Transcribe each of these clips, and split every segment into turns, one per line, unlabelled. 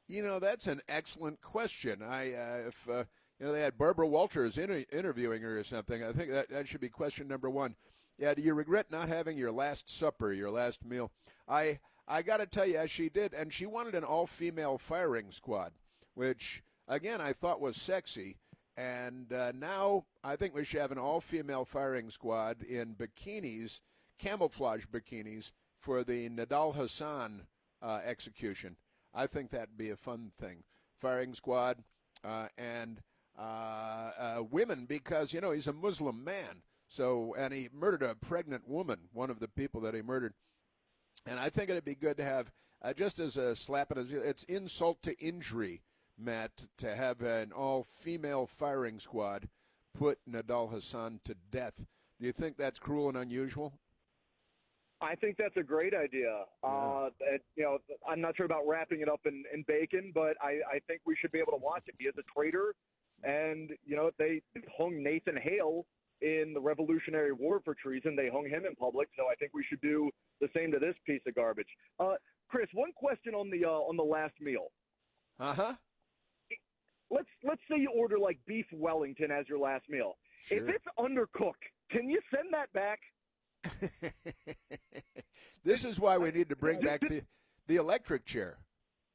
That's an excellent question. If they had Barbara Walters interviewing her or something, I think that should be question number one. Yeah, do you regret not having your last supper, your last meal? I got to tell you, as she did, and she wanted an all-female firing squad, which again I thought was sexy. And now I think we should have an all-female firing squad in bikinis, camouflage bikinis, for the Nadal Hassan execution. I think that'd be a fun thing. Firing squad and women, because he's a Muslim man. So, and he murdered a pregnant woman, one of the people that he murdered. And I think it'd be good to have, just as a slap at it's insult to injury, Matt, to have an all-female firing squad put Nadal Hassan to death. Do you think that's cruel and unusual?
I think that's a great idea.
Yeah.
I'm not sure about wrapping it up in bacon, but I think we should be able to watch it. He is a traitor, and they hung Nathan Hale in the Revolutionary War for treason. They hung him in public, so I think we should do the same to this piece of garbage. Chris, one question on the last meal.
Uh-huh.
Let's say you order like beef Wellington as your last meal.
Sure.
If it's undercooked, can you send that back?
This is why we need to bring back the electric chair.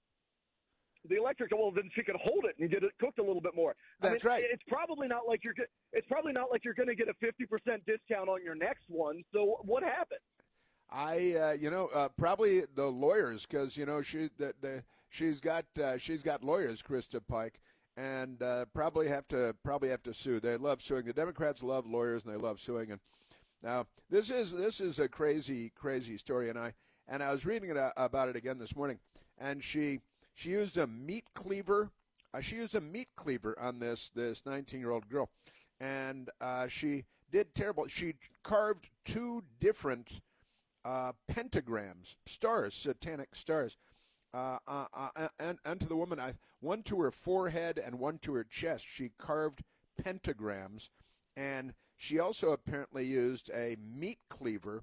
The electric, well, then she could hold it and get it cooked a little bit more.
That's right.
It's probably not like you're going to get a 50% discount on your next one. So what happened?
Probably the lawyers, because she's got lawyers, Krista Pike, and probably have to sue. They love suing. The Democrats love lawyers and they love suing. And now this is a crazy story, and I was reading about it again this morning, and she used a meat cleaver. She used a meat cleaver on this 19-year-old girl, and she did terrible. She carved two different pentagrams, stars, satanic stars, and to the woman, one to her forehead and one to her chest. She carved pentagrams, and she also apparently used a meat cleaver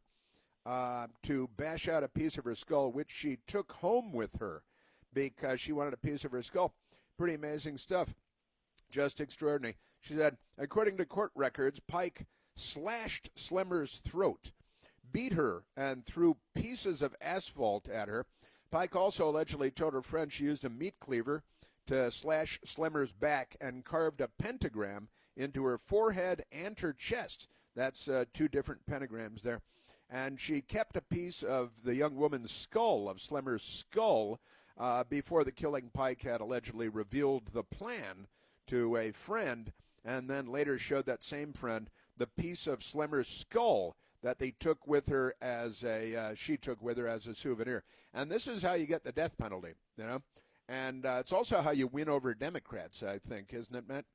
to bash out a piece of her skull, which she took home with her because she wanted a piece of her skull. Pretty amazing stuff. Just extraordinary. She said, according to court records, Pike slashed Slemmer's throat, beat her, and threw pieces of asphalt at her. Pike also allegedly told her friend she used a meat cleaver to slash Slemmer's back and carved a pentagram into her forehead and her chest. That's two different pentagrams there. And she kept a piece of the young woman's skull, of Slemmer's skull, before the killing. Pike had allegedly revealed the plan to a friend, and then later showed that same friend the piece of Slemmer's skull that they took with her as she took with her as a souvenir. And this is how you get the death penalty, And it's also how you win over Democrats, I think, isn't it, Matt?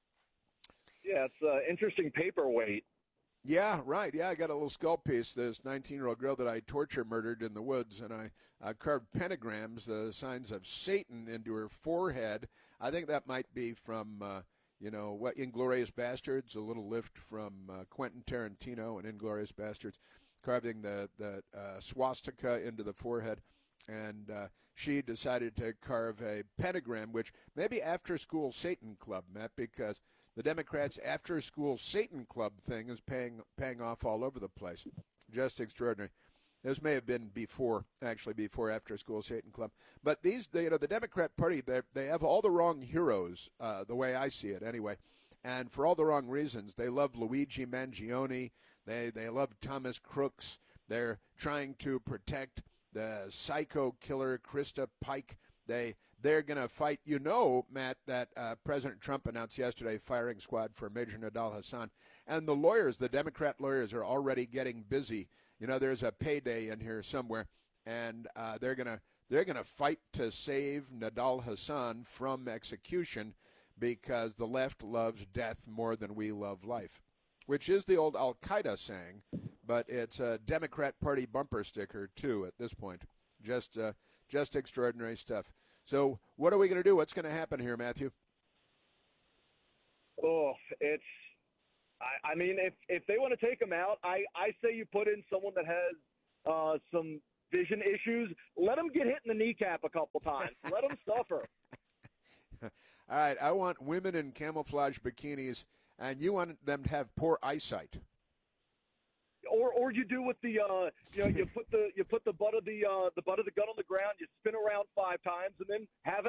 Yeah, it's an interesting paperweight.
Yeah, right. Yeah, I got a little skull piece, this 19-year-old girl that I torture murdered in the woods, and I carved pentagrams, the signs of Satan, into her forehead. I think that might be from, what, Inglourious Bastards, a little lift from Quentin Tarantino and Inglourious Bastards, carving the swastika into the forehead. And she decided to carve a pentagram, which maybe after-school Satan Club, Matt, because the Democrats' after-school Satan Club thing is paying off all over the place. Just extraordinary. This may have been before after-school Satan Club. But the Democrat Party, they have all the wrong heroes, the way I see it anyway. And for all the wrong reasons. They love Luigi Mangione. They love Thomas Crooks. They're trying to protect the psycho killer Krista Pike. They're going to fight. Matt, that President Trump announced yesterday firing squad for Major Nadal Hassan. And the lawyers, the Democrat lawyers, are already getting busy. There's a payday in here somewhere, and they're gonna fight to save Nadal Hassan from execution because the left loves death more than we love life, which is the old Al-Qaeda saying, but it's a Democrat Party bumper sticker, too, at this point. Just extraordinary stuff. So what are we going to do? What's going to happen here, Matthew?
Oh, I mean, if they want to take him out, I say you put in someone that has some vision issues. Let them get hit in the kneecap a couple times. Let them suffer.
All right, I want women in camouflage bikinis, and you want them to have poor eyesight.
Or you do with the you put the butt of the gun on the ground, you spin around 5 times, and then have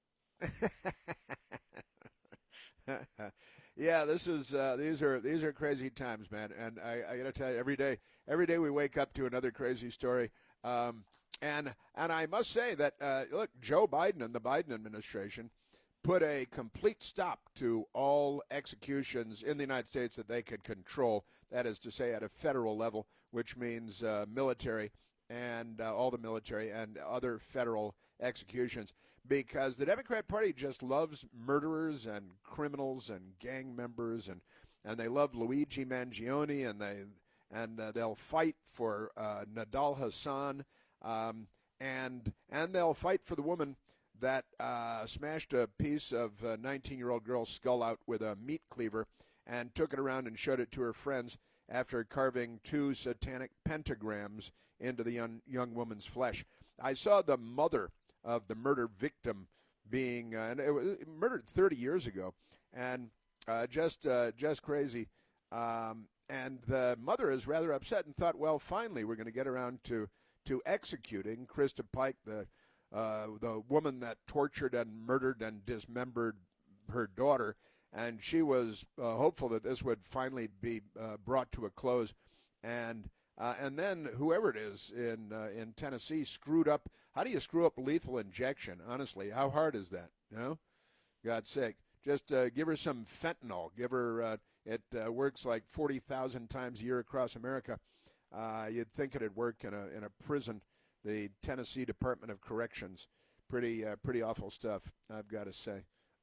at it.
Yeah, these are crazy times, man, and I got to tell you, every day we wake up to another crazy story, and I must say that look, Joe Biden and the Biden administration put a complete stop to all executions in the United States that they could control. That is to say, at a federal level, which means military and all the military and other federal executions, because the Democrat Party just loves murderers and criminals and gang members, and they love Luigi Mangione, and they'll fight for Nadal Hassan, and they'll fight for the woman that smashed a piece of a 19-year-old girl's skull out with a meat cleaver and took it around and showed it to her friends after carving 2 satanic pentagrams into the young woman's flesh. I saw the mother of the murder victim being and it was murdered 30 years ago, and just crazy. And the mother is rather upset and thought, well, finally we're going to get around to executing Krista Pike, the woman that tortured and murdered and dismembered her daughter, and she was hopeful that this would finally be brought to a close, and then whoever it is in Tennessee screwed up. How do you screw up lethal injection? Honestly, how hard is that? You know, God's sake, just give her some fentanyl. Give her it works like 40,000 times a year across America. You'd think it'd work in a prison. The Tennessee Department of Corrections. Pretty awful stuff, I've got to say.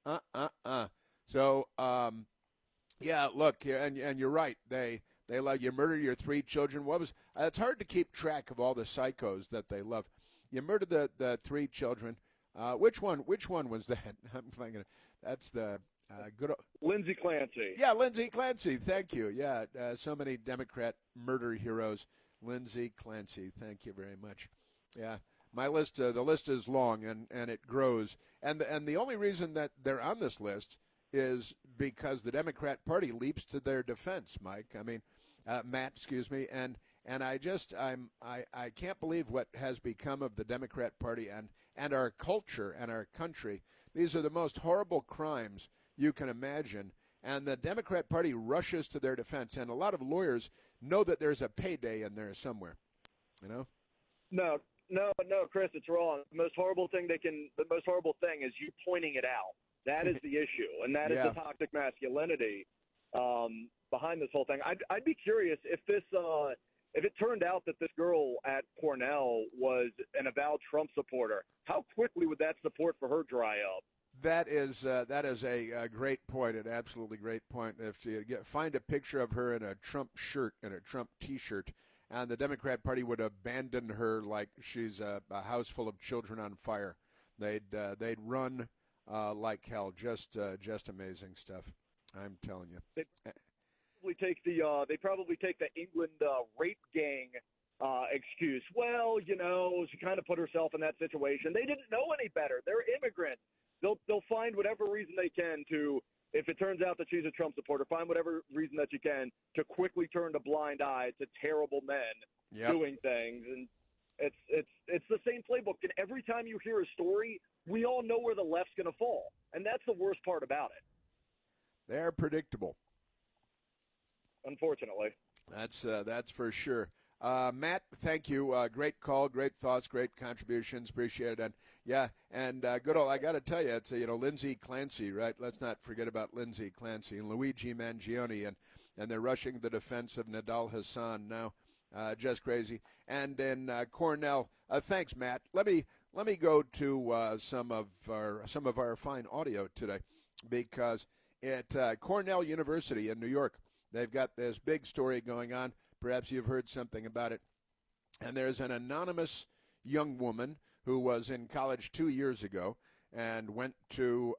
So, yeah, look, and you're right. They love you. Murder your 3 children. It's hard to keep track of all the psychos that they love. You murdered the 3 children. Which one was that? I'm thinking that's the good.
Lindsey Clancy.
Yeah, Lindsey Clancy. Thank you. Yeah, so many Democrat murder heroes. Lindsey Clancy. Thank you very much. Yeah, my list. The list is long and it grows. And the only reason that they're on this list is because the Democrat Party leaps to their defense, Mike. I mean, Matt. Excuse me. And I can't believe what has become of the Democrat Party and our culture and our country. These are the most horrible crimes you can imagine. And the Democrat Party rushes to their defense. And a lot of lawyers know that there's a payday in there somewhere. You know?
No, Chris, it's wrong. The most horrible thing is you pointing it out. That is the issue, and that is the toxic masculinity behind this whole thing. I'd be curious if it turned out that this girl at Cornell was an avowed Trump supporter. How quickly would that support for her dry up?
That is a great point, an absolutely great point. If you find a picture of her in a Trump shirt and a Trump T-shirt, and the Democrat Party would abandon her like she's a house full of children on fire. They'd run like hell. Just amazing stuff. I'm telling you.
They probably take the England rape gang excuse. Well, she kind of put herself in that situation. They didn't know any better. They're immigrants. They'll find whatever reason they can to. If it turns out that she's a Trump supporter, find whatever reason that you can to quickly turn a blind eye to terrible men doing things. And it's the same playbook. And every time you hear a story, we all know where the left's going to fall. And that's the worst part about it.
They're predictable.
Unfortunately.
That's for sure. Matt, thank you. Great call, great thoughts, great contributions. Appreciate it. And good old. I got to tell you, it's Lindsey Clancy, right? Let's not forget about Lindsey Clancy and Luigi Mangione, and they're rushing the defense of Nadal Hassan now. Just crazy. And then Cornell. Thanks, Matt. Let me go to some of our fine audio today, because at Cornell University in New York, they've got this big story going on. Perhaps you've heard something about it. And there's an anonymous young woman who was in college 2 years ago and went to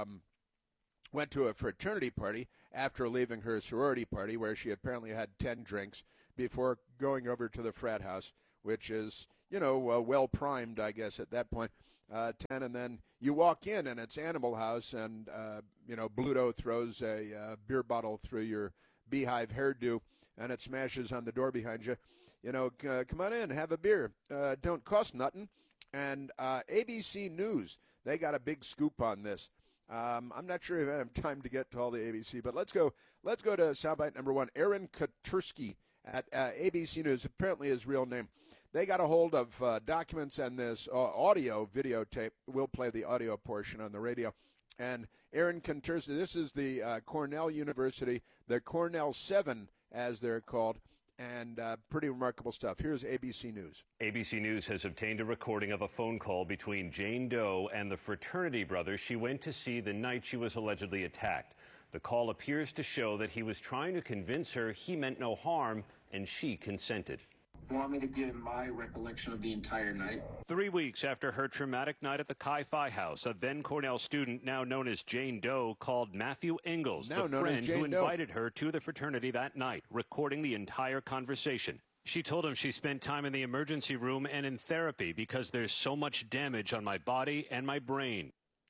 a fraternity party after leaving her sorority party, where she apparently had 10 drinks before going over to the frat house, which is, well primed, I guess, at that point. 10, and then you walk in, and it's Animal House, and, Bluto throws a beer bottle through your beehive hairdo, and it smashes on the door behind you. Come on in, have a beer. Don't cost nothing. And ABC News, they got a big scoop on this. I'm not sure if I have time to get to all the ABC, but let's go to soundbite number one. Aaron Katursky at ABC News, apparently his real name. They got a hold of documents and this audio videotape. We'll play the audio portion on the radio. And Aaron Katursky, this is the Cornell University, the Cornell 7, as they're called, and pretty remarkable stuff. Here's ABC News.
ABC News has obtained a recording of a phone call between Jane Doe and the fraternity brothers she went to see the night she was allegedly attacked. The call appears to show that he was trying to convince her he meant no harm, and she consented.
You want me to give my recollection of the entire night?
3 weeks after her traumatic night at the Chi-Phi house, a then Cornell student, now known as Jane Doe, called Matthew Ingalls, the friend who invited her to the fraternity that night, recording the entire conversation. She told him she spent time in the emergency room and in therapy because there's so much damage on my body and my brain.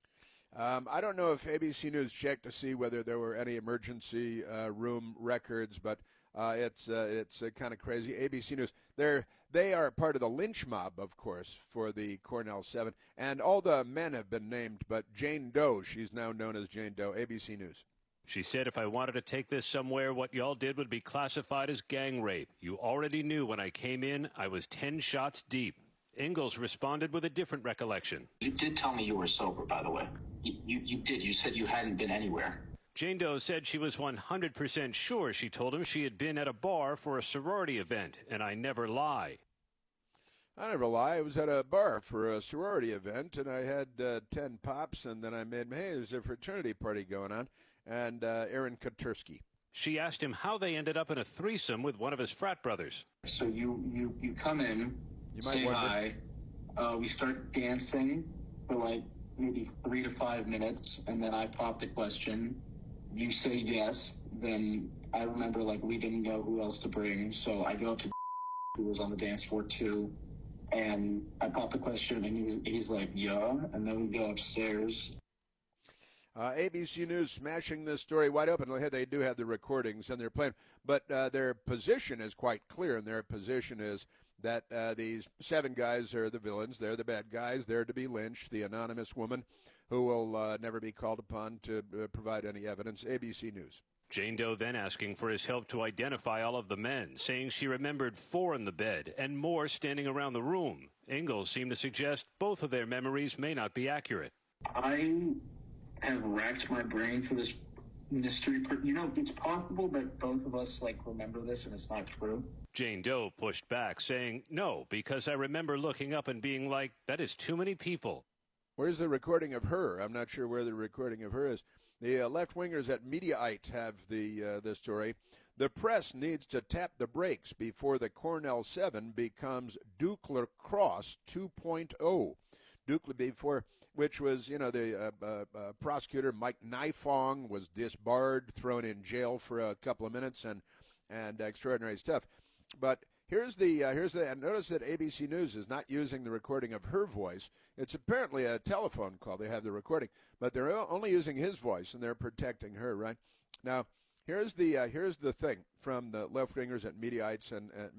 I don't know if ABC News checked to see whether there were any emergency room records, but it's kind of crazy. ABC News, they are part of the lynch mob, of course, for the Cornell 7, and all the men have been named, but Jane Doe, she's now known as Jane Doe. ABC News.
She said, if I wanted to take this somewhere, what y'all did would be classified as gang rape. You already knew when I came in, I was 10 shots deep. Ingalls responded with a different recollection.
You did tell me you were sober, by the way. You did. You said you hadn't been anywhere.
Jane Doe said she was 100% sure she told him she had been at a bar for a sorority event, and I never lie.
I never lie. I was at a bar for a sorority event, and I had 10 pops, and then I made, hey, there's a fraternity party going on, and Aaron Katursky.
She asked him how they ended up in a threesome with one of his frat brothers.
So you come in, you say hi, we start dancing for like maybe 3 to 5 minutes, and then I pop the question. You say yes, then I remember like we didn't know who else to bring, so I go up to who was on the dance floor too, and I pop the question, and he's like, yeah, and then we go upstairs.
ABC News smashing this story wide open. They do have the recordings, and they're playing, but their position is quite clear, and their position is that these 7 guys are the villains. They're the bad guys. They're to be lynched. The anonymous woman who will never be called upon to provide any evidence. ABC News.
Jane Doe then asking for his help to identify all of the men, saying she remembered 4 in the bed and more standing around the room. Ingalls seemed to suggest both of their memories may not be accurate.
I have racked my brain for this mystery. It's possible that both of us remember this and it's not true.
Jane Doe pushed back, saying, no, because I remember looking up and being like, that is too many people.
Where's the recording of her? I'm not sure where the recording of her is. The left-wingers at Mediaite have the story. The press needs to tap the brakes before the Cornell 7 becomes Duke Lacrosse 2.0. Duke before, which was, the prosecutor Mike Nifong was disbarred, thrown in jail for a couple of minutes, and extraordinary stuff. But here's and notice that ABC News is not using the recording of her voice. It's apparently a telephone call. They have the recording, but they're only using his voice, and they're protecting her, right? Now, here's the thing from the left-wingers at Mediaite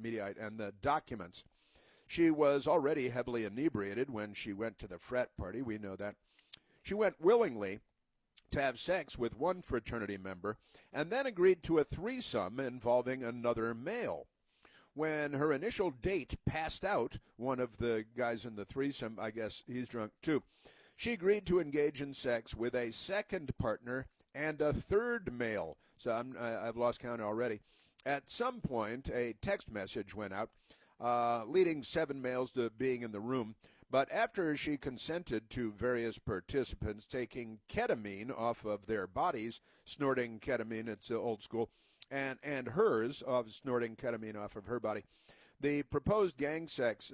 and the documents. She was already heavily inebriated when she went to the frat party. We know that. She went willingly to have sex with one fraternity member and then agreed to a threesome involving another male. When her initial date passed out, one of the guys in the threesome, I guess he's drunk too, she agreed to engage in sex with a second partner and a third male. So I've lost count already. At some point, a text message went out leading 7 males to being in the room. But after she consented to various participants taking ketamine off of their bodies, snorting ketamine, it's old school, and hers of snorting ketamine off of her body, the proposed gang sex,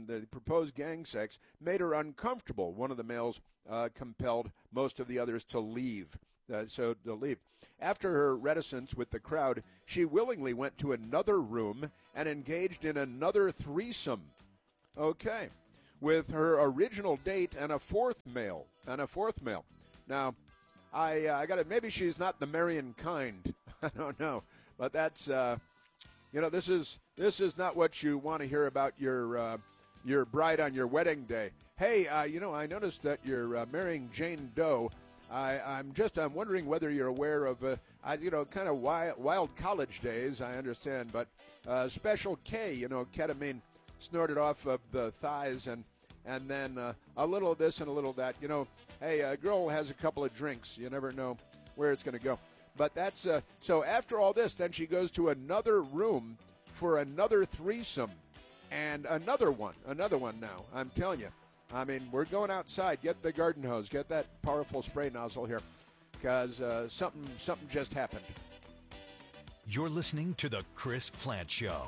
made her uncomfortable. One of the males compelled most of the others to leave. After her reticence with the crowd, she willingly went to another room and engaged in another threesome. Okay. With her original date and a fourth male. Now, I got it. Maybe she's not the Marion kind. I don't know. But that's, this is not what you want to hear about your bride on your wedding day. Hey, I noticed that you're marrying Jane Doe. I'm wondering whether you're aware of, kind of wild college days, I understand, but Special K, ketamine snorted off of the thighs and then a little of this and a little of that. Hey, a girl has a couple of drinks. You never know where it's going to go. But that's, so after all this, then she goes to another room for another threesome and another one now, I'm telling you. I mean, we're going outside. Get the garden hose. Get that powerful spray nozzle here, because something just happened.
You're listening to The Chris Plante Show.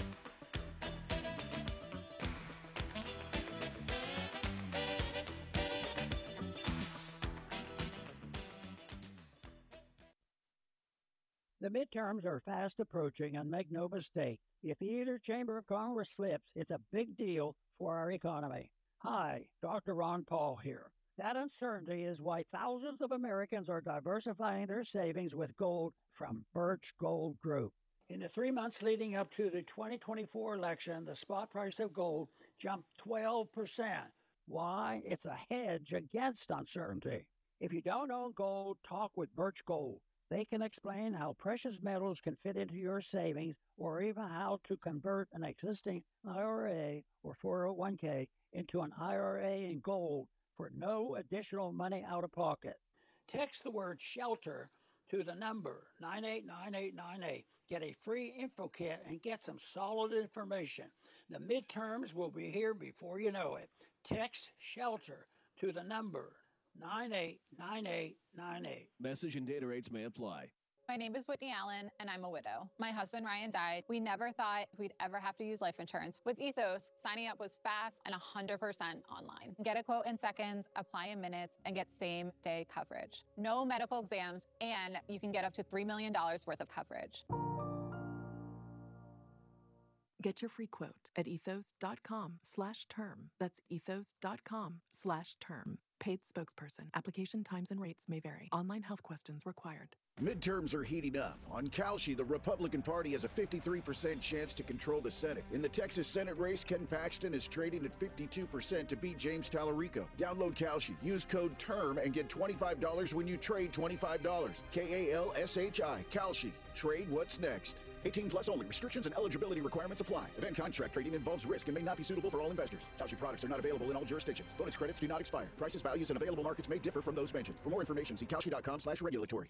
The midterms are fast approaching, and make no mistake, if either chamber of Congress flips, it's a big deal for our economy. Hi, Dr. Ron Paul here. That uncertainty is why thousands of Americans are diversifying their savings with gold from Birch Gold Group. In the 3 months leading up to the 2024 election, the spot price of gold jumped 12%. Why? It's a hedge against uncertainty. If you don't own gold, talk with Birch Gold. They can explain how precious metals can fit into your savings, or even how to convert an existing IRA or 401k into an IRA in gold for no additional money out of pocket. Text the word SHELTER to the number 989898. Get a free info kit and get some solid information. The midterms will be here before you know it. Text SHELTER to the number 989898.
Message and data rates may apply.
My name is Whitney Allen, and I'm a widow. My husband, Ryan, died. We never thought we'd ever have to use life insurance. With Ethos, signing up was fast and 100% online. Get a quote in seconds, apply in minutes, and get same-day coverage. No medical exams, and you can get up to $3 million worth of coverage.
Get your free quote at ethos.com/term. That's ethos.com/term. Paid spokesperson. Application times and rates may vary. Online health questions required.
Midterms are heating up. On Kalshi, the Republican Party has a 53% chance to control the Senate. In the Texas Senate race, Ken Paxton is trading at 52% to beat James Tallarico. Download Kalshi. Use code TERM and get $25 when you trade $25. KALSHI. Kalshi. Trade what's next. 18 plus only. Restrictions and eligibility requirements apply. Event contract trading involves risk and may not be suitable for all investors. Kalshi products are not available in all jurisdictions. Bonus credits do not expire. Prices, values, and available markets may differ from those mentioned. For more information, see kalshi.com/regulatory.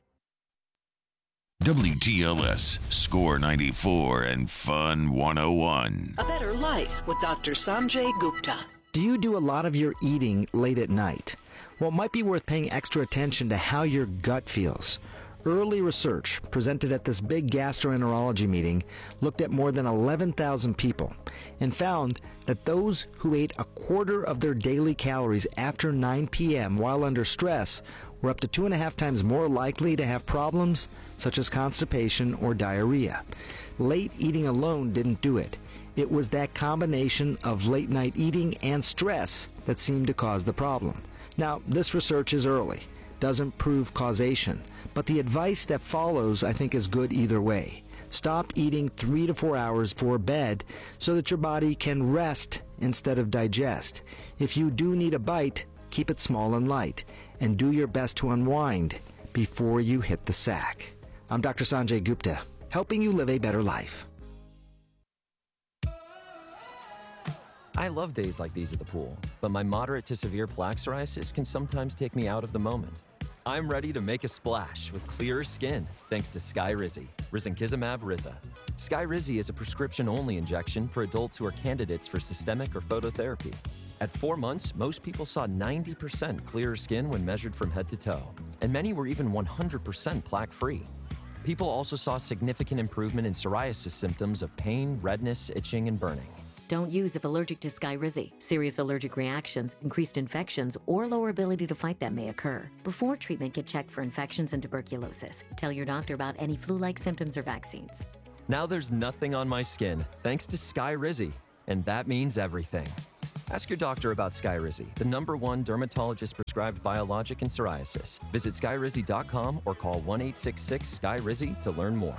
WTLS, Score 94 and Fun 101.
A Better Life with Dr. Sanjay Gupta.
Do you do a lot of your eating late at night? Well, it might be worth paying extra attention to how your gut feels. Early research presented at this big gastroenterology meeting looked at more than 11,000 people and found that those who ate a quarter of their daily calories after 9 p.m. while under stress were up to 2.5 times more likely to have problems such as constipation or diarrhea. Late eating alone didn't do it. It was that combination of late night eating and stress that seemed to cause the problem. Now, this research is early, doesn't prove causation, but the advice that follows I think is good either way. Stop eating 3 to 4 hours before bed so that your body can rest instead of digest. If you do need a bite, keep it small and light, and do your best to unwind before you hit the sack. I'm Dr. Sanjay Gupta, helping you live a better life.
I love days like these at the pool, but my moderate to severe plaque psoriasis can sometimes take me out of the moment. I'm ready to make a splash with clearer skin thanks to Skyrizi, risankizumab Riza. Skyrizi is a prescription-only injection for adults who are candidates for systemic or phototherapy. At 4 months, most people saw 90% clearer skin when measured from head to toe, and many were even 100% plaque-free. People also saw significant improvement in psoriasis symptoms of pain, redness, itching, and burning.
Don't use if allergic to Skyrizi. Serious allergic reactions, increased infections, or lower ability to fight them may occur. Before treatment, get checked for infections and tuberculosis. Tell your doctor about any flu-like symptoms or vaccines.
Now there's nothing on my skin, thanks to Skyrizi. And that means everything. Ask your doctor about Skyrizi, the #1 dermatologist-prescribed biologic in psoriasis. Visit Skyrizi.com or call 1-866-SKY-RIZZI to learn more.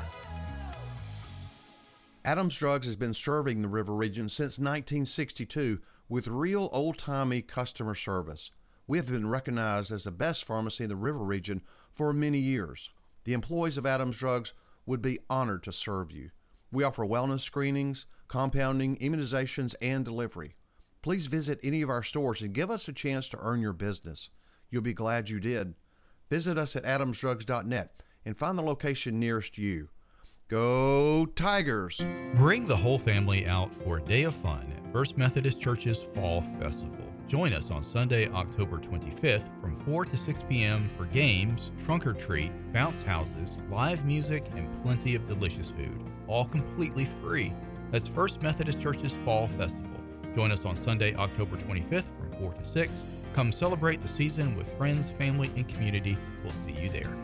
Adams Drugs has been serving the River region since 1962 with real old-timey customer service. We have been recognized as the best pharmacy in the River region for many years. The employees of Adams Drugs would be honored to serve you. We offer wellness screenings, compounding, immunizations, and delivery. Please visit any of our stores and give us a chance to earn your business. You'll be glad you did. Visit us at adamsdrugs.net and find the location nearest you. Go Tigers!
Bring the whole family out for a day of fun at First Methodist Church's Fall Festival. Join us on Sunday, October 25th from 4 to 6 p.m. for games, trunk or treat, bounce houses, live music, and plenty of delicious food, all completely free. That's First Methodist Church's Fall Festival. Join us on Sunday, October 25th from 4 to 6. Come celebrate the season with friends, family, and community. We'll see you there.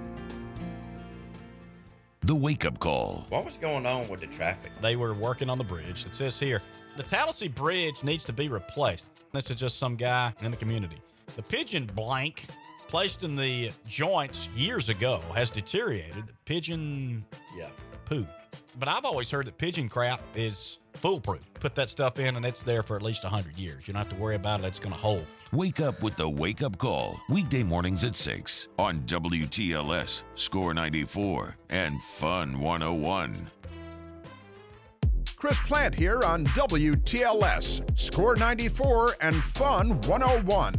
The wake-up call.
What was going on with the traffic?
They were working on the bridge. It says here, the Tallahassee Bridge needs to be replaced. This is just some guy in the community. The pigeon blank placed in the joints years ago has deteriorated. Pigeon poo. But I've always heard that pigeon crap is foolproof. Put that stuff in and it's there for at least 100 years. You don't have to worry about it. It's going to hold.
Wake up with the wake-up call. Weekday mornings at 6 on WTLS, Score 94, and Fun 101.
Chris Plant here on WTLS, Score 94, and Fun 101.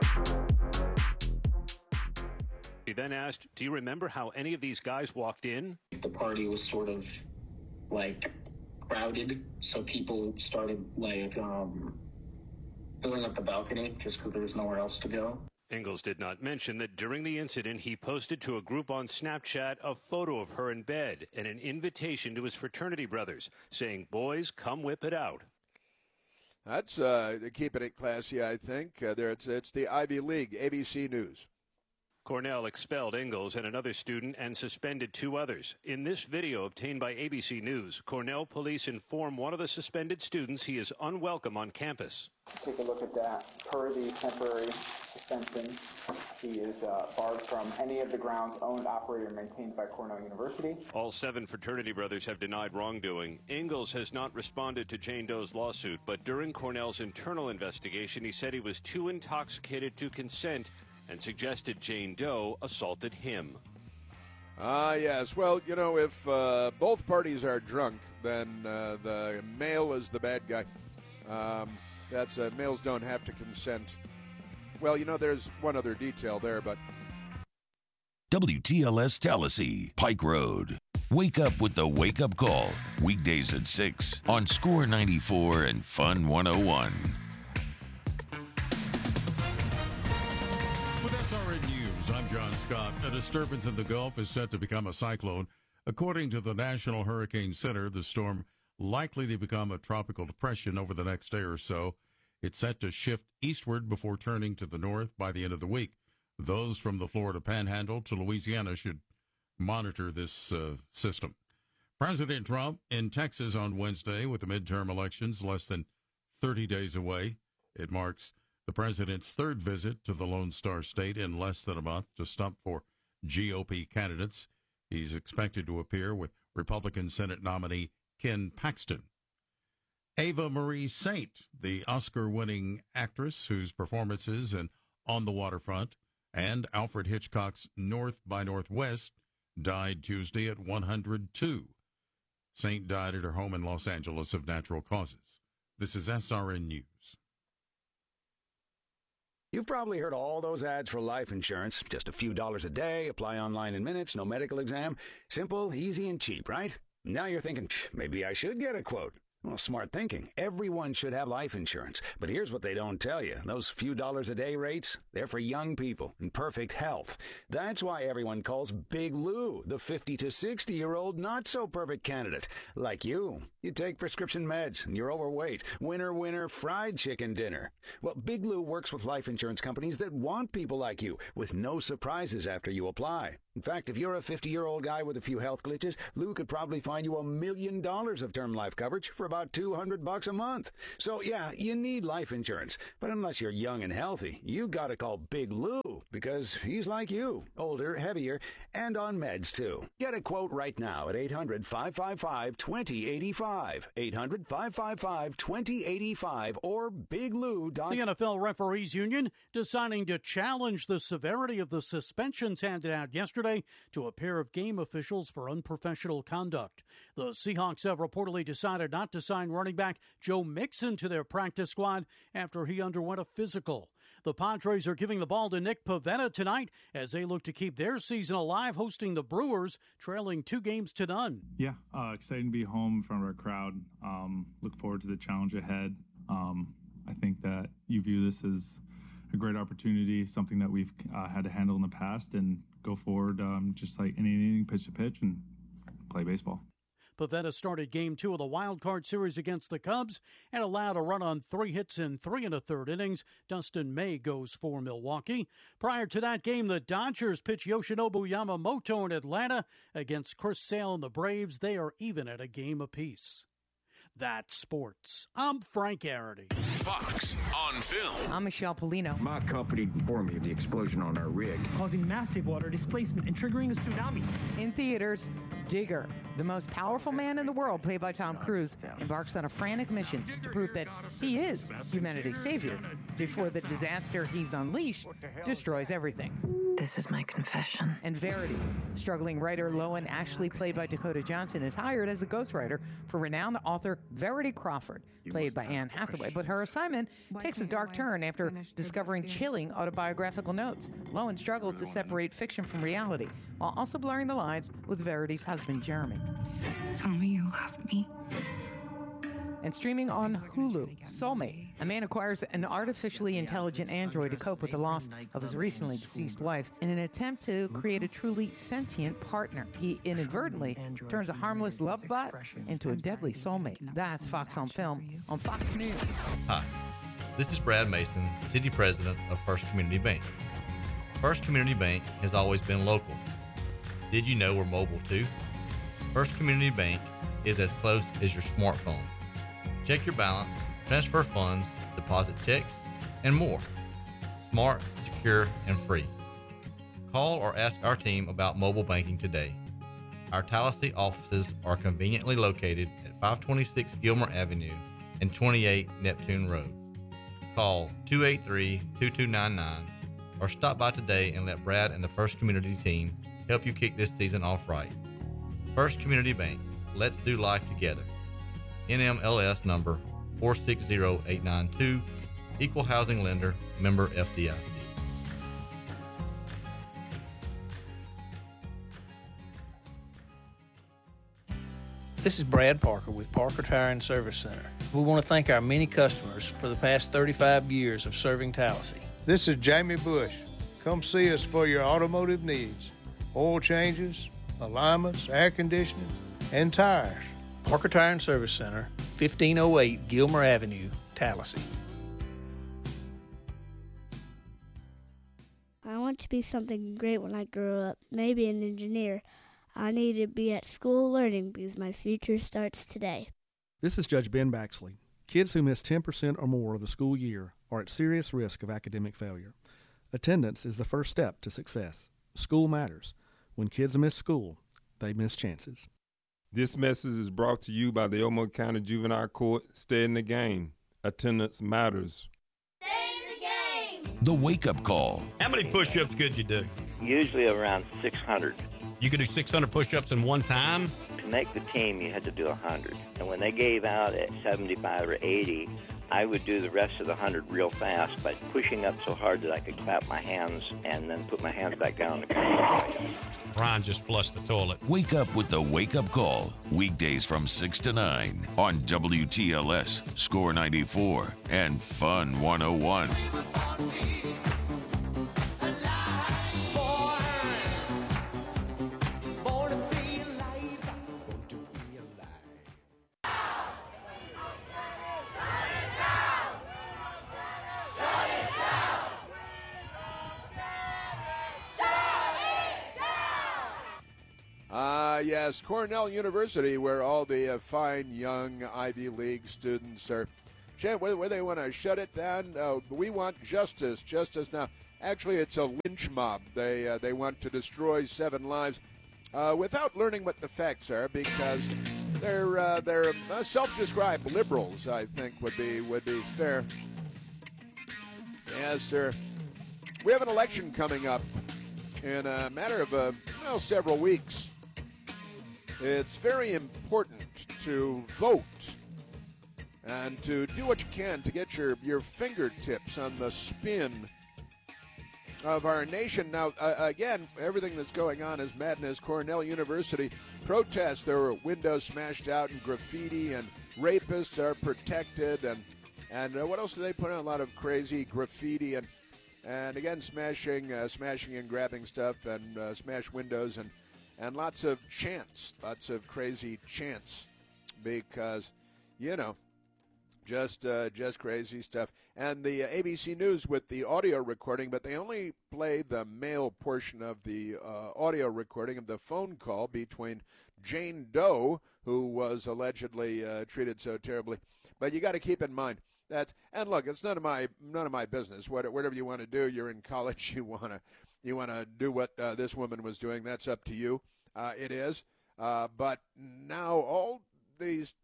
He then asked, do you remember how any of these guys walked in?
The party was sort of like crowded, so people started like filling up the balcony just because there was nowhere else to go.
Ingalls did not mention that during the incident, he posted to a group on Snapchat a photo of her in bed and an invitation to his fraternity brothers, saying, boys, come whip it out.
That's keeping it classy, I think. It's the Ivy League, ABC News.
Cornell expelled Ingalls and another student and suspended 2 others. In this video obtained by ABC News, Cornell police inform one of the suspended students he is unwelcome on campus.
Take a look at that. Per the temporary suspension, he is barred from any of the grounds owned, operated, or maintained by Cornell University.
All 7 fraternity brothers have denied wrongdoing. Ingalls has not responded to Jane Doe's lawsuit, but during Cornell's internal investigation, he said he was too intoxicated to consent and suggested Jane Doe assaulted him.
Yes. Well, you know, if both parties are drunk, then the male is the bad guy. Males don't have to consent. Well, you know, there's one other detail there, but...
WTLS Tallahassee, Pike Road. Wake up with the wake-up call. Weekdays at 6 on Score 94 and Fun 101.
SRN News, I'm John Scott. A disturbance in the Gulf is set to become a cyclone. According to the National Hurricane Center, the storm likely to become a tropical depression over the next day or so. It's set to shift eastward before turning to the north by the end of the week. Those from the Florida Panhandle to Louisiana should monitor this system. President Trump in Texas on Wednesday with the midterm elections less than 30 days away. It marks the president's 3rd visit to the Lone Star State in less than a month to stump for GOP candidates. He's expected to appear with Republican Senate nominee Ken Paxton. Ava Marie Saint, the Oscar-winning actress whose performances in On the Waterfront and Alfred Hitchcock's North by Northwest died Tuesday at 102. Saint died at her home in Los Angeles of natural causes. This is SRN News.
You've probably heard all those ads for life insurance. Just a few dollars a day, apply online in minutes, no medical exam. Simple, easy, and cheap, right? Now you're thinking, maybe I should get a quote. Well, smart thinking. Everyone should have life insurance. But here's what they don't tell you. Those few dollars a day rates, they're for young people in perfect health. That's why everyone calls Big Lou the 50 to 60-year-old not-so-perfect candidate. Like you. You take prescription meds and you're overweight. Winner, winner, fried chicken dinner. Well, Big Lou works with life insurance companies that want people like you with no surprises after you apply. In fact, if you're a 50-year-old guy with a few health glitches, Lou could probably find you $1 million of term life coverage for about $200 a month. So yeah, you need life insurance. But unless you're young and healthy, you gotta call Big Lou, because he's like you, older, heavier, and on meds too. Get a quote right now at 800-555-2085. 800-555-2085 or biglou.com.
The NFL Referees Union deciding to challenge the severity of the suspensions handed out yesterday to a pair of game officials for unprofessional conduct. The Seahawks have reportedly decided not to sign running back Joe Mixon to their practice squad after he underwent a physical. The Padres are giving the ball to Nick Pivetta tonight as they look to keep their season alive, hosting the Brewers, trailing 2-0.
Yeah, excited to be home in front of our crowd. Look forward to the challenge ahead. I think that you view this as a great opportunity, something that we've had to handle in the past, and go forward just like any inning, pitch to pitch, and play baseball.
Pivetta started Game 2 of the Wild Card Series against the Cubs and allowed a run on 3 hits in 3 1/3 innings. Dustin May goes for Milwaukee. Prior to that game, the Dodgers pitch Yoshinobu Yamamoto in Atlanta against Chris Sale and the Braves. They are even at a game apiece. That's sports. I'm Frank Arity.
Fox on Film.
I'm Michelle Polino.
My company informed me of the explosion on our rig,
causing massive water displacement and triggering a tsunami. In theaters, Digger, the most powerful man in the world, played by Tom Cruise, embarks on a frantic mission to prove that he is humanity's savior before the disaster he's unleashed destroys everything.
This is my confession.
And Verity, struggling writer Loan Ashley, played by Dakota Johnson, is hired as a ghostwriter for renowned author Verity Crawford, played by Anne Hathaway. But her assignment takes a dark turn after discovering chilling autobiographical notes. Loan struggles to separate fiction from reality, while also blurring the lines with Verity's husband, Jeremy.
Tell me you love me.
And streaming on Hulu, Soulmate. A man acquires an artificially intelligent android to cope with the loss of his recently deceased wife in an attempt to create a truly sentient partner. He inadvertently turns a harmless love bot into a deadly soulmate. That's Fox on Film on Fox News.
Hi, this is Brad Mason, City President of First Community Bank. First Community Bank has always been local. Did you know we're mobile too? First Community Bank is as close as your smartphone. Check your balance, transfer funds, deposit checks, and more. Smart, secure, and free. Call or ask our team about mobile banking today. Our Tallahassee offices are conveniently located at 526 Gilmer Avenue and 28 Neptune Road. Call 283-2299 or stop by today and let Brad and the First Community team help you kick this season off right. First Community Bank, let's do life together. NMLS number 460892, Equal Housing Lender, member FDIC.
This is Brad Parker with Parker Tire and Service Center. We want to thank our many customers for the past 35 years of serving Tallahassee.
This is Jamie Bush. Come see us for your automotive needs. Oil changes, alignments, air conditioning, and tires.
Parker Tire and Service Center, 1508 Gilmer Avenue, Tallahassee.
I want to be something great when I grow up, maybe an engineer. I need to be at school learning because my future starts today.
This is Judge Ben Baxley. Kids who miss 10% or more of the school year are at serious risk of academic failure. Attendance is the first step to success. School matters. When kids miss school, they miss chances.
This message is brought to you by the Elmo County Juvenile Court. Stay in the game. Attendance matters.
Stay in the game. The wake-up call.
How many push-ups could you do?
Usually around 600.
You could do 600 push-ups in one time?
To make the team, you had to do 100. And when they gave out at 75 or 80, I would do the rest of the 100 real fast by pushing up so hard that I could clap my hands and then put my hands back down.
Brian just flushed the toilet.
Wake up with the wake-up call. Weekdays from 6 to 9 on WTLS, Score 94, and Fun 101.
Yes, Cornell University, where all the fine young Ivy League students are. Where they want to shut it down. We want justice. Justice now. Actually, it's a lynch mob. They want to destroy 7 lives without learning what the facts are, because they're self-described liberals. I think would be fair. Yes, sir. We have an election coming up in a matter of several weeks. It's very important to vote and to do what you can to get your fingertips on the spin of our nation. Now, again, everything that's going on is madness. Cornell University protests. There were windows smashed out and graffiti, and rapists are protected. And what else do they put on? A lot of crazy graffiti and again, smashing and grabbing stuff and smash windows and lots of chants, lots of crazy chants because, just crazy stuff. And the ABC News with the audio recording, but they only played the male portion of the audio recording of the phone call between Jane Doe, who was allegedly treated so terribly. But you got to keep in mind that, and look, it's none of my business. Whatever you want to do, you're in college. You want to do what this woman was doing. That's up to you. It is. But now all these,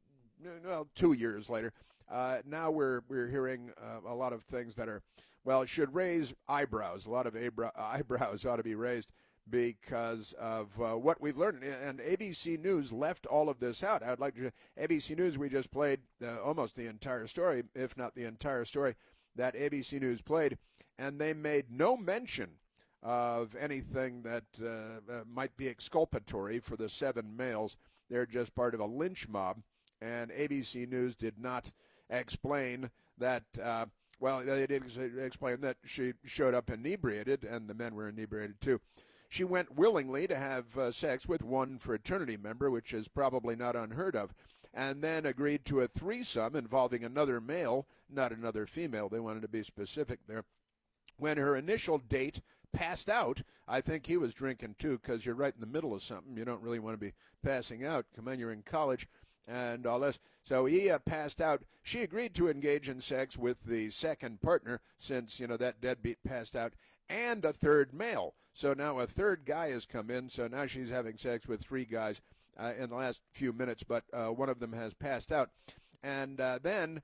2 years later. Now we're hearing a lot of things that are, should raise eyebrows. A lot of eyebrows ought to be raised because of what we've learned. And ABC News left all of this out. I'd like to. ABC News, we just played almost the entire story, if not the entire story, that ABC News played, and they made no mention of anything that might be exculpatory for the 7 males. They're just part of a lynch mob, and ABC News did not explain that, they did explain that she showed up inebriated, and the men were inebriated too. She went willingly to have sex with one fraternity member, which is probably not unheard of, and then agreed to a threesome involving another male, not another female. They wanted to be specific there. When her initial date passed out, I think he was drinking too, because you're right in the middle of something. You don't really want to be passing out. Come on, you're in college and all this. So he passed out. She agreed to engage in sex with the second partner, since, that deadbeat passed out, and a third male. So now a third guy has come in, so now she's having sex with 3 guys in the last few minutes, but one of them has passed out. And then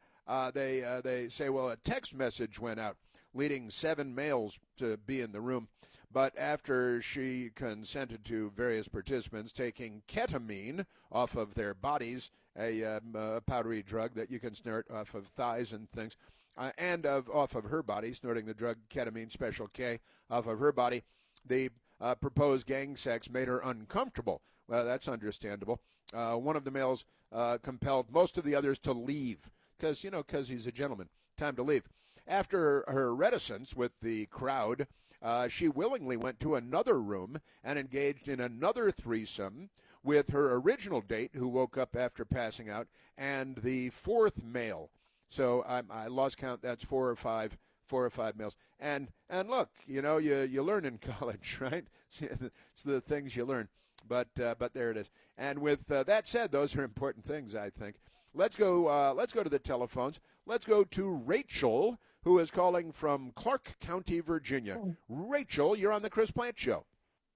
they say, a text message went out leading 7 males to be in the room. But after she consented to various participants taking ketamine off of their bodies, a powdery drug that you can snort off of thighs and things, and off of her body, snorting the drug ketamine, Special K, off of her body, the proposed gang sex made her uncomfortable. Well, that's understandable. One of the males compelled most of the others to leave because he's a gentleman. Time to leave. After her reticence with the crowd, she willingly went to another room and engaged in another threesome with her original date, who woke up after passing out, and the 4th male. So I lost count. That's 4 or 5 males. And look, you learn in college, right? It's the things you learn. But there it is. And with that said, those are important things, I think. Let's go to the telephones. Let's go to Rachel, who is calling from Clark County, Virginia. Rachel, you're on the Chris Plante Show.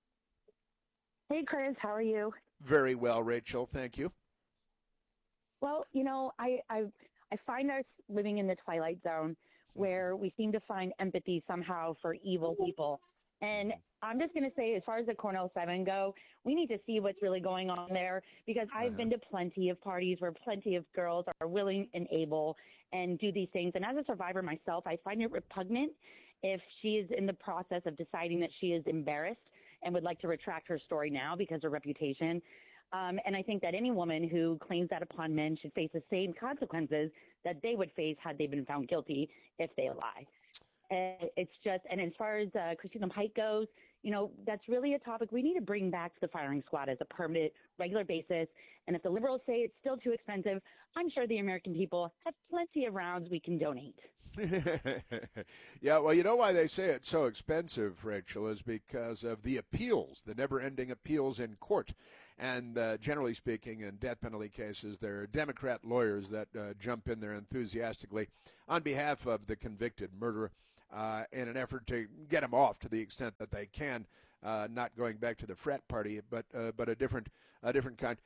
Hey, Chris, how are you?
Very well, Rachel. Thank you.
Well, I find us living in the twilight zone where we seem to find empathy somehow for evil people. And I'm just going to say, as far as the Cornell 7 go, we need to see what's really going on there, because I've been to plenty of parties where plenty of girls are willing and able and do these things. And as a survivor myself, I find it repugnant if she is in the process of deciding that she is embarrassed and would like to retract her story now because of her reputation. And I think that any woman who claims that upon men should face the same consequences that they would face had they been found guilty if they lie. It's just, and as far as Christina Pike goes, that's really a topic we need to bring back to the firing squad as a permanent, regular basis. And if the liberals say it's still too expensive, I'm sure the American people have plenty of rounds we can donate.
Yeah, well, you know why they say it's so expensive, Rachel, is because of the appeals, the never-ending appeals in court. And generally speaking, in death penalty cases, there are Democrat lawyers that jump in there enthusiastically on behalf of the convicted murderer in an effort to get him off to the extent that they can, not going back to the frat party, but a different kind.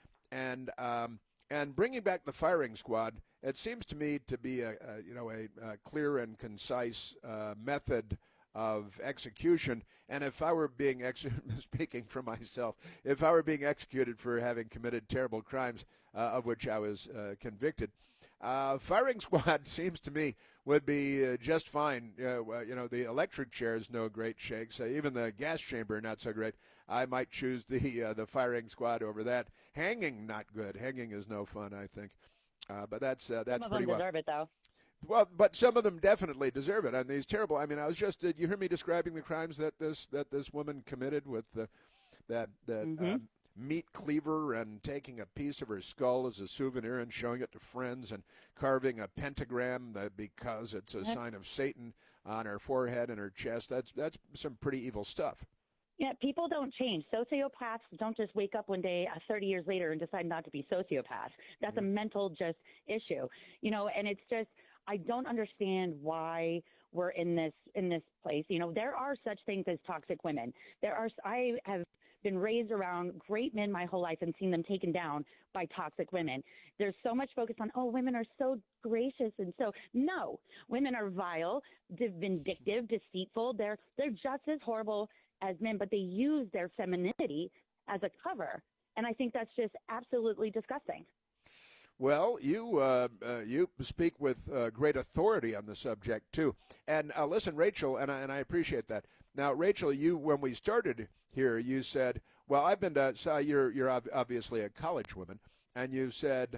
And bringing back the firing squad, it seems to me to be a clear and concise method of execution. And if I were being speaking for myself, if I were being executed for having committed terrible crimes of which I was convicted, firing squad seems to me would be just fine. The electric chair is no great shakes. Even the gas chamber, not so great. I might choose the firing squad over that. Hanging, not good. Hanging is no fun, I think. But that's
Some of
pretty
them
well.
deserve it, though.
Well, but some of them definitely deserve it. I mean, these terrible. I mean, I was just. Did you hear me describing the crimes that this woman committed with that meat cleaver and taking a piece of her skull as a souvenir and showing it to friends and carving a pentagram because it's a sign of Satan on her forehead and her chest. That's some pretty evil stuff.
Yeah, people don't change. Sociopaths don't just wake up one day 30 years later and decide not to be sociopaths. That's a mental just issue, and it's just, I don't understand why we're in this place. There are such things as toxic women. I have been raised around great men my whole life and seen them taken down by toxic women. There's so much focus on, women are so gracious no, women are vile, vindictive, deceitful. They're just as horrible as men, but they use their femininity as a cover. And I think that's just absolutely disgusting.
Well, you speak with great authority on the subject too. And listen, Rachel, and I appreciate that. Now, Rachel, when we started here, you said, "Well, I've been to." So you're obviously a college woman, and you said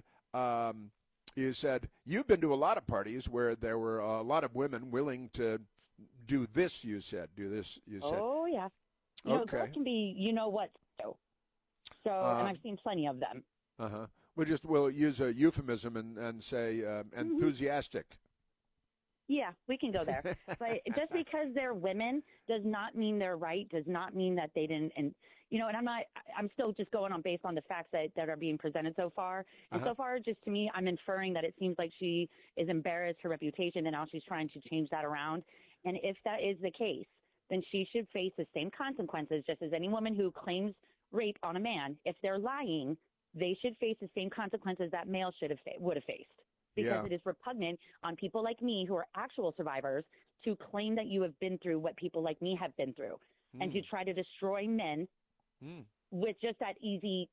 you've been to a lot of parties where there were a lot of women willing to do this. You said.
Oh yeah.
Okay.
Girls can be, what. So, and I've seen plenty of them.
Uh-huh. We'll use a euphemism and say enthusiastic.
Yeah, we can go there. But just because they're women does not mean they're right, does not mean that they didn't. And I'm still just going on based on the facts that are being presented so far. And so far, just to me, I'm inferring that it seems like she is embarrassed, her reputation, and now she's trying to change that around. And if that is the case, then she should face the same consequences just as any woman who claims rape on a man. If they're lying, they should face the same consequences that male would have faced. Because it is repugnant on people like me who are actual survivors to claim that you have been through what people like me have been through and to try to destroy men with just that easy,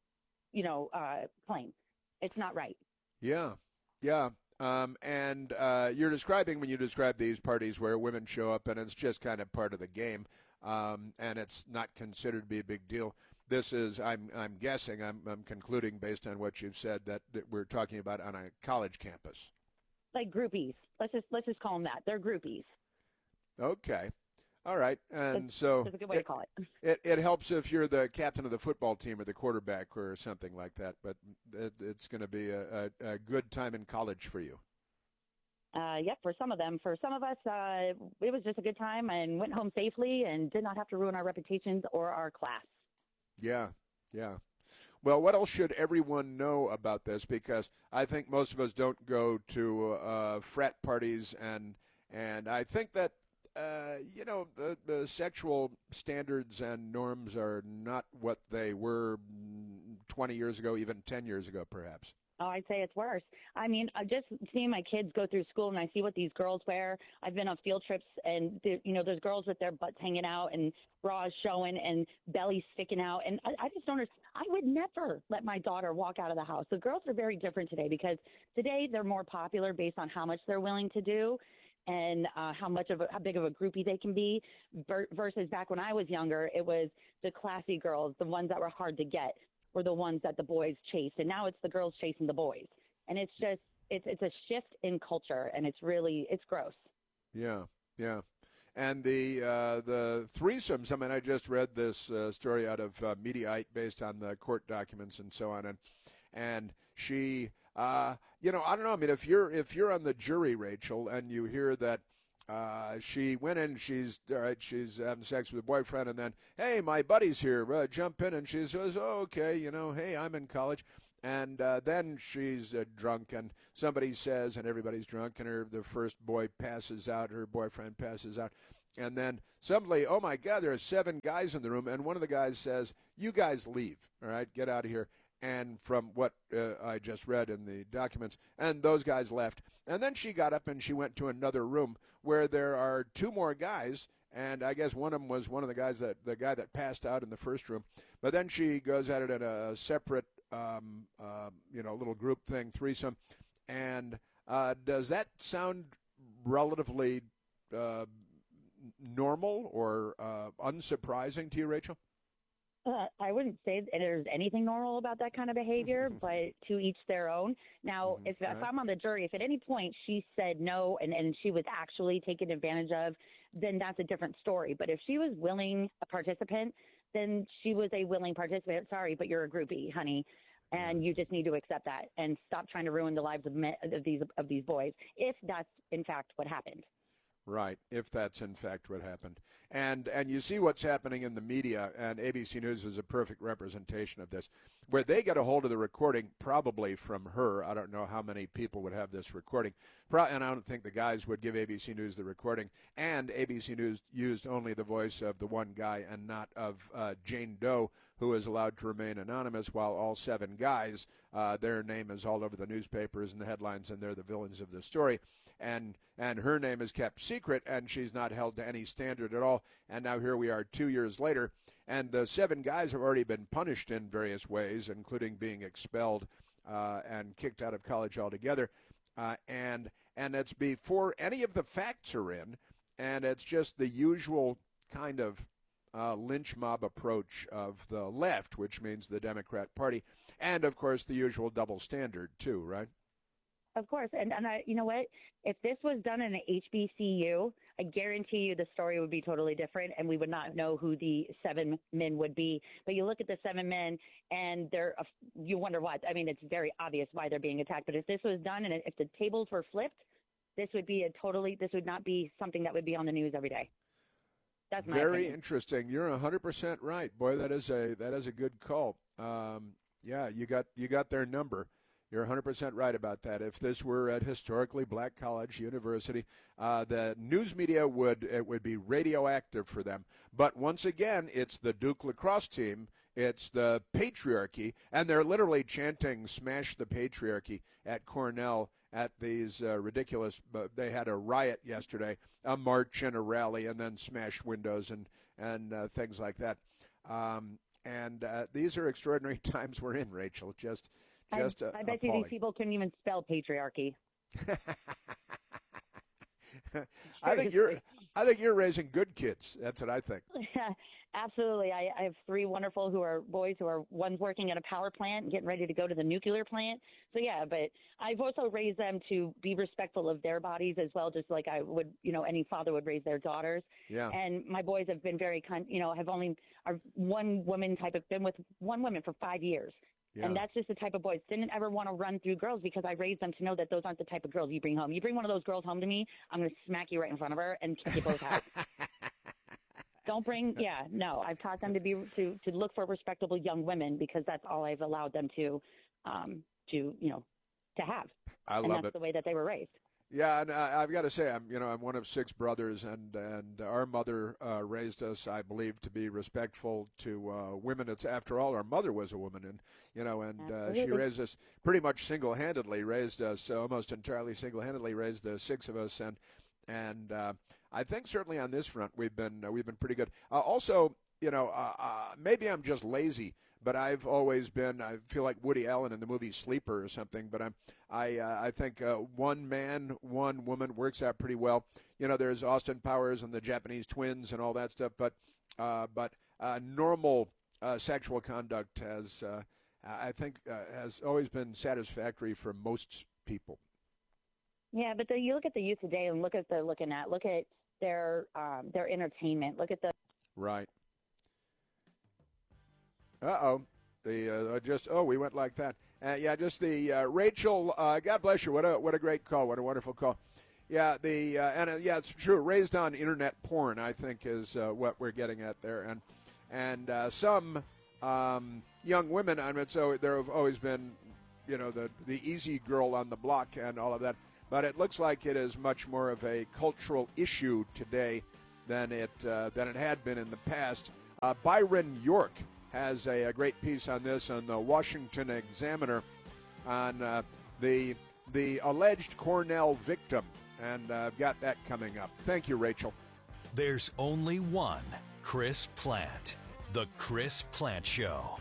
claim. It's not right.
Yeah. And you're describing, when you describe these parties where women show up and it's just kind of part of the game and it's not considered to be a big deal. This is, I'm guessing, I'm concluding based on what you've said that we're talking about on a college campus.
Like groupies. Let's just call them that. They're groupies.
Okay. All right. And
that's a good way to call
it. It helps if you're the captain of the football team or the quarterback or something like that, but it's going to be a good time in college for you.
Yep, for some of them. For some of us, it was just a good time and went home safely and did not have to ruin our reputations or our class. Yeah.
Well, what else should everyone know about this? Because I think most of us don't go to frat parties, and I think that the sexual standards and norms are not what they were 20 years ago, even 10 years ago, perhaps.
Oh, I'd say it's worse. I mean, just seeing my kids go through school and I see what these girls wear. I've been on field trips and, there's girls with their butts hanging out and bras showing and belly sticking out. And I just don't understand. I would never let my daughter walk out of the house. The girls are very different today because today they're more popular based on how much they're willing to do and how big of a groupie they can be versus back when I was younger, it was the classy girls, the ones that were hard to get, were the ones that the boys chased, and now it's the girls chasing the boys, and it's just it's a shift in culture, and it's gross. Yeah,
and the threesomes. I mean, I just read this story out of Mediaite based on the court documents and so on, and she, I don't know. I mean, if you're on the jury, Rachel, and you hear that she went in. She's having sex with a boyfriend, and then, hey, my buddy's here. Jump in, and she says, "Oh, okay, hey, I'm in college." And then she's drunk, and somebody says, and everybody's drunk, and the first boy passes out, her boyfriend passes out. And then suddenly, oh, my God, there are 7 guys in the room, and one of the guys says, "You guys leave, all right, get out of here." And from what I just read in the documents, and those guys left. And then she got up and she went to another room where there are 2 more guys, and I guess one of them was one of the guys the guy that passed out in the first room. But then she goes at it in a separate little group thing, threesome. And does that sound relatively normal or unsurprising to you, Rachel?
I wouldn't say that there's anything normal about that kind of behavior, but to each their own. Now, if I'm on the jury, if at any point she said no and she was actually taken advantage of, then that's a different story. But if she was a participant, then she was a willing participant. Sorry, but you're a groupie, honey. And you just need to accept that and stop trying to ruin the lives of these boys, if that's in fact what happened.
Right, if that's in fact what happened. And you see what's happening in the media, and ABC News is a perfect representation of this, where they get a hold of the recording, probably from her. I don't know how many people would have this recording, and I don't think the guys would give ABC News the recording, and ABC News used only the voice of the one guy and not of Jane Doe, who is allowed to remain anonymous, while all 7 guys, their name is all over the newspapers and the headlines, and they're the villains of the story. And her name is kept secret, and she's not held to any standard at all. And now here we are 2 years later, and the 7 guys have already been punished in various ways, including being expelled and kicked out of college altogether. And it's before any of the facts are in, and it's just the usual kind of lynch mob approach of the left, which means the Democrat Party, and, of course, the usual double standard, too, right?
Of course. And you know what? If this was done in an HBCU, I guarantee you the story would be totally different, and we would not know who the 7 men would be. But you look at the 7 men, and you wonder what. I mean, it's very obvious why they're being attacked. But if this was done and if the tables were flipped, this would not be something that would be on the news every day. That's my
very
opinion.
Interesting. You're 100% right. Boy, that is a good call. Yeah, you got their number. You're 100% right about that. If this were at historically black college, university, the news media would be radioactive for them. But once again, it's the Duke lacrosse team. It's the patriarchy, and they're literally chanting "Smash the patriarchy" at Cornell at these ridiculous. They had a riot yesterday, a march and a rally, and then smashed windows and things like that. And these are extraordinary times we're in, Rachel. I
bet you these people couldn't even spell patriarchy.
I think you're raising good kids. That's what I think.
Absolutely. I have 3 wonderful boys who are one's working at a power plant and getting ready to go to the nuclear plant. So yeah, but I've also raised them to be respectful of their bodies as well, just like I would, any father would raise their daughters.
Yeah.
And my boys have been very kind, are been with one woman for 5 years. Yeah. And that's just the type of boys. Didn't ever want to run through girls because I raised them to know that those aren't the type of girls you bring home. You bring one of those girls home to me, I'm going to smack you right in front of her and kick you both out. Don't bring, no. I've taught them to look for respectable young women because that's all I've allowed them to have.
I love it.
And that's the way that they were raised.
Yeah, and I've got to say, I'm one of 6 brothers, and our mother raised us, I believe, to be respectful to women. It's after all, our mother was a woman, and she raised us pretty much single-handedly. Raised us almost entirely single-handedly. Raised the 6 of us, and I think certainly on this front we've been pretty good. Also, maybe I'm just lazy. But I've always been, I feel like Woody Allen in the movie Sleeper or something, but I think one man, one woman works out pretty well. There's Austin Powers and the Japanese twins and all that stuff, but normal sexual conduct has, I think, has always been satisfactory for most people.
Yeah, but you look at the youth today and look at they're looking at. Look at their entertainment. Look at the
right. Uh-oh. We went like that. Just the Rachel, God bless you. What a great call. What a wonderful call. Yeah, it's true. Raised on internet porn, I think, is what we're getting at there, and some young women. I mean, so there have always been, the easy girl on the block and all of that. But it looks like it is much more of a cultural issue today than it had been in the past. Byron York has a great piece on this on the Washington Examiner on the alleged Cornell victim. And I've got that coming up. Thank you, Rachel.
There's only one Chris Plante. The Chris Plante Show.